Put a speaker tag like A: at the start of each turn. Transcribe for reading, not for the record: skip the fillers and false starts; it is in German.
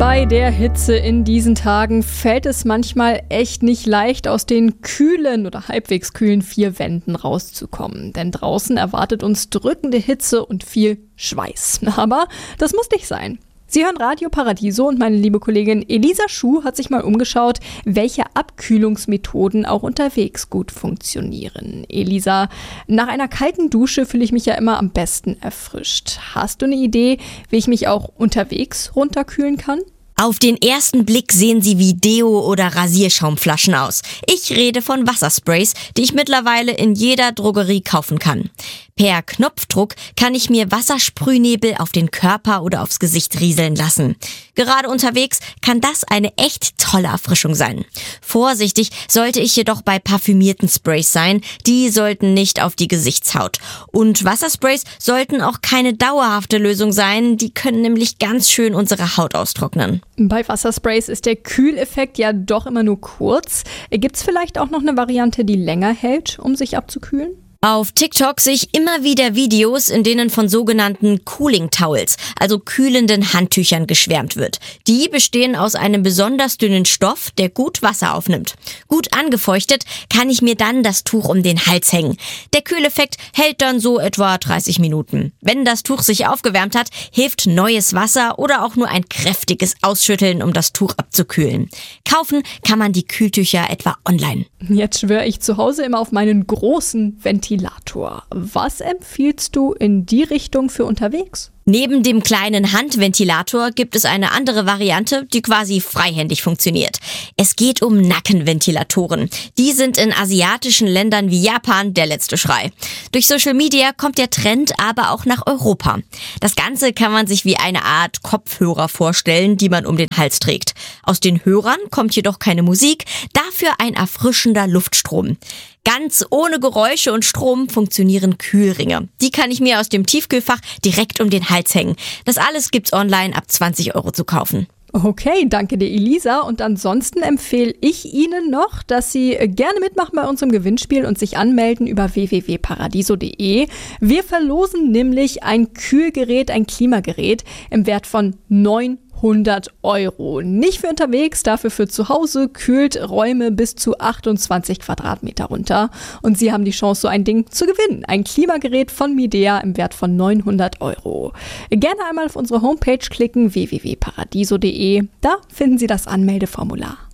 A: Bei der Hitze in diesen Tagen fällt es manchmal echt nicht leicht, aus den kühlen oder halbwegs kühlen 4 Wänden rauszukommen. Denn draußen erwartet uns drückende Hitze und viel Schweiß. Aber das muss nicht sein. Sie hören Radio Paradiso und meine liebe Kollegin Elisa Schuh hat sich mal umgeschaut, welche Abkühlungsmethoden auch unterwegs gut funktionieren. Elisa, nach einer kalten Dusche fühle ich mich ja immer am besten erfrischt. Hast du eine Idee, wie ich mich auch unterwegs runterkühlen kann?
B: Auf den ersten Blick sehen sie wie Deo- oder Rasierschaumflaschen aus. Ich rede von Wassersprays, die ich mittlerweile in jeder Drogerie kaufen kann. Per Knopfdruck kann ich mir Wassersprühnebel auf den Körper oder aufs Gesicht rieseln lassen. Gerade unterwegs kann das eine echt tolle Erfrischung sein. Vorsichtig sollte ich jedoch bei parfümierten Sprays sein. Die sollten nicht auf die Gesichtshaut. Und Wassersprays sollten auch keine dauerhafte Lösung sein. Die können nämlich ganz schön unsere Haut austrocknen.
A: Bei Wassersprays ist der Kühleffekt ja doch immer nur kurz. Gibt's vielleicht auch noch eine Variante, die länger hält, um sich abzukühlen?
B: Auf TikTok sehe ich immer wieder Videos, in denen von sogenannten Cooling Towels, also kühlenden Handtüchern, geschwärmt wird. Die bestehen aus einem besonders dünnen Stoff, der gut Wasser aufnimmt. Gut angefeuchtet kann ich mir dann das Tuch um den Hals hängen. Der Kühleffekt hält dann so etwa 30 Minuten. Wenn das Tuch sich aufgewärmt hat, hilft neues Wasser oder auch nur ein kräftiges Ausschütteln, um das Tuch abzukühlen. Kaufen kann man die Kühltücher etwa online.
A: Jetzt schwöre ich zu Hause immer auf meinen großen Ventilator. Was empfiehlst du in die Richtung für unterwegs?
B: Neben dem kleinen Handventilator gibt es eine andere Variante, die quasi freihändig funktioniert. Es geht um Nackenventilatoren. Die sind in asiatischen Ländern wie Japan der letzte Schrei. Durch Social Media kommt der Trend aber auch nach Europa. Das Ganze kann man sich wie eine Art Kopfhörer vorstellen, die man um den Hals trägt. Aus den Hörern kommt jedoch keine Musik, dafür ein erfrischender Luftstrom. Ganz ohne Geräusche und Strom funktionieren Kühlringe. Die kann ich mir aus dem Tiefkühlfach direkt um den Hals hängen. Das alles gibt's online ab 20 € zu kaufen.
A: Okay, danke dir, Elisa. Und ansonsten empfehle ich Ihnen noch, dass Sie gerne mitmachen bei unserem Gewinnspiel und sich anmelden über www.paradiso.de. Wir verlosen nämlich ein Kühlgerät, ein Klimagerät im Wert von 900 €. Nicht für unterwegs, dafür für zu Hause, kühlt Räume bis zu 28 Quadratmeter runter. Und Sie haben die Chance, so ein Ding zu gewinnen. Ein Klimagerät von Midea im Wert von 900 €. Gerne einmal auf unsere Homepage klicken, www.paradiso.de. Da finden Sie das Anmeldeformular.